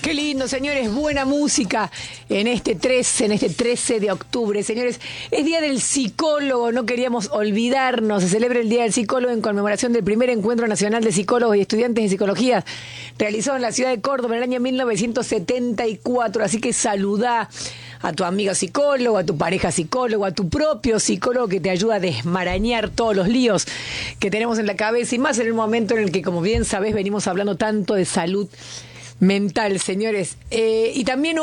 Qué lindo, señores, buena música en este 13 de octubre. Señores, es Día del Psicólogo, no queríamos olvidarnos. Se celebra el Día del Psicólogo en conmemoración del primer Encuentro Nacional de Psicólogos y Estudiantes de Psicología, realizado en la ciudad de Córdoba en el año 1974. Así que saludá a tu amiga psicólogo, a tu pareja psicólogo, a tu propio psicólogo que te ayuda a desmarañar todos los líos que tenemos en la cabeza, y más en el momento en el que, como bien sabés, venimos hablando tanto de salud mental, señores. Y también